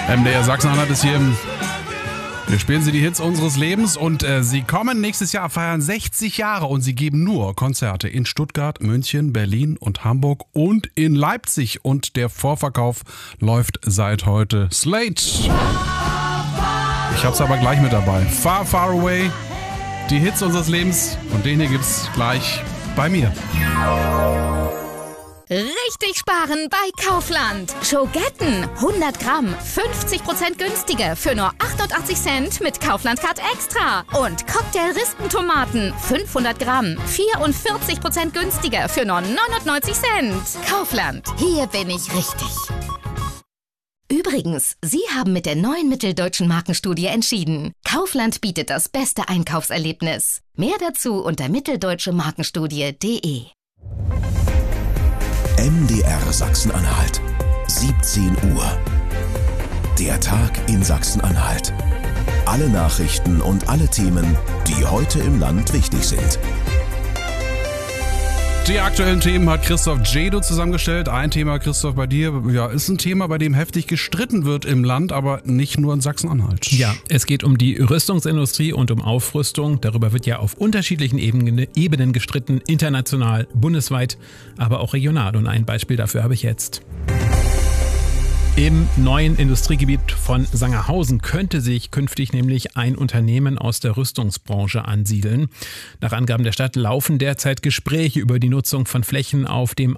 MDR Sachsen-Anhalt ist hier Wir spielen sie die Hits unseres Lebens und sie kommen nächstes Jahr, feiern 60 Jahre und sie geben nur Konzerte in Stuttgart, München, Berlin und Hamburg und in Leipzig und der Vorverkauf läuft seit heute. Slate. Ich hab's aber gleich mit dabei. Far, Far Away, die Hits unseres Lebens und den hier gibt's gleich bei mir. Richtig sparen bei Kaufland. Schogetten 100 Gramm, 50% günstiger für nur 88 Cent mit Kaufland Card Extra. Und Cocktail-Rispentomaten 500 Gramm, 44% günstiger für nur 99 Cent. Kaufland, hier bin ich richtig. Übrigens, Sie haben mit der neuen Mitteldeutschen Markenstudie entschieden. Kaufland bietet das beste Einkaufserlebnis. Mehr dazu unter mitteldeutschemarkenstudie.de. MDR Sachsen-Anhalt, 17 Uhr. Der Tag in Sachsen-Anhalt. Alle Nachrichten und alle Themen, die heute im Land wichtig sind. Die aktuellen Themen hat Christoph Jedo zusammengestellt. Ein Thema, Christoph, bei dir, ist ein Thema, bei dem heftig gestritten wird im Land, aber nicht nur in Sachsen-Anhalt. Ja, es geht um die Rüstungsindustrie und um Aufrüstung. Darüber wird ja auf unterschiedlichen Ebenen gestritten, international, bundesweit, aber auch regional. Und ein Beispiel dafür habe ich jetzt. Im neuen Industriegebiet von Sangerhausen könnte sich künftig nämlich ein Unternehmen aus der Rüstungsbranche ansiedeln. Nach Angaben der Stadt laufen derzeit Gespräche über die Nutzung von Flächen auf dem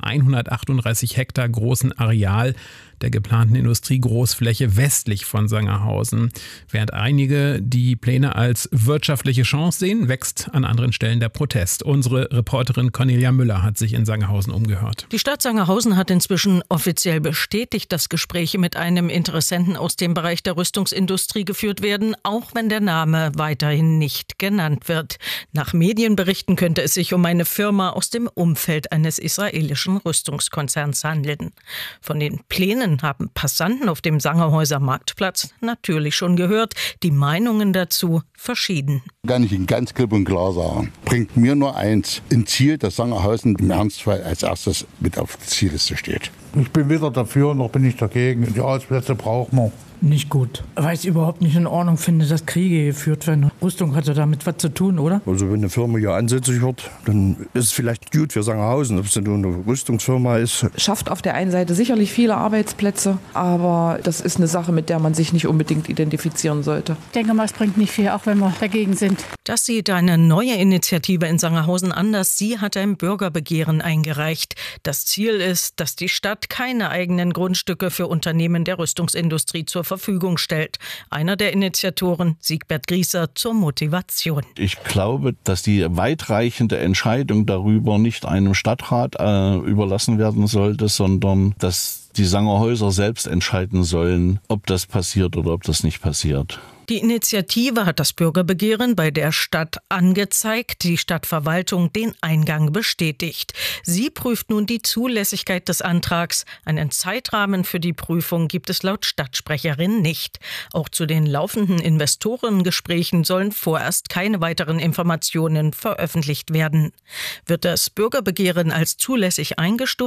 138 Hektar großen Areal der geplanten Industriegroßfläche westlich von Sangerhausen. Während einige die Pläne als wirtschaftliche Chance sehen, wächst an anderen Stellen der Protest. Unsere Reporterin Cornelia Müller hat sich in Sangerhausen umgehört. Die Stadt Sangerhausen hat inzwischen offiziell bestätigt, dass Gespräche mit einem Interessenten aus dem Bereich der Rüstungsindustrie geführt werden, auch wenn der Name weiterhin nicht genannt wird. Nach Medienberichten könnte es sich um eine Firma aus dem Umfeld eines israelischen Rüstungskonzerns handeln. Von den Plänen haben Passanten auf dem Sangerhäuser Marktplatz natürlich schon gehört. Die Meinungen dazu verschieden. Kann ich Ihnen ganz klipp und klar sagen. Bringt mir nur eins: ein Ziel, dass Sangerhausen im Ernstfall als erstes mit auf der Zielliste steht. Ich bin weder dafür noch bin ich dagegen. Die Arbeitsplätze brauchen wir. Nicht gut, weil ich es überhaupt nicht in Ordnung finde, dass Kriege geführt werden. Rüstung hat ja damit was zu tun, oder? Also wenn eine Firma hier ansässig wird, dann ist es vielleicht gut für Sangerhausen, ob es nur eine Rüstungsfirma ist. Schafft auf der einen Seite sicherlich viele Arbeitsplätze, aber das ist eine Sache, mit der man sich nicht unbedingt identifizieren sollte. Ich denke mal, es bringt nicht viel, auch wenn wir dagegen sind. Das sieht eine neue Initiative in Sangerhausen anders. Sie hat ein Bürgerbegehren eingereicht. Das Ziel ist, dass die Stadt keine eigenen Grundstücke für Unternehmen der Rüstungsindustrie zur Verfügung stellt. Einer der Initiatoren, Siegbert Grieser, zur Motivation. Ich glaube, dass die weitreichende Entscheidung darüber nicht einem Stadtrat überlassen werden sollte, sondern dass die Sangerhäuser selbst entscheiden sollen, ob das passiert oder ob das nicht passiert. Die Initiative hat das Bürgerbegehren bei der Stadt angezeigt, die Stadtverwaltung den Eingang bestätigt. Sie prüft nun die Zulässigkeit des Antrags. Einen Zeitrahmen für die Prüfung gibt es laut Stadtsprecherin nicht. Auch zu den laufenden Investorengesprächen sollen vorerst keine weiteren Informationen veröffentlicht werden. Wird das Bürgerbegehren als zulässig eingestuft,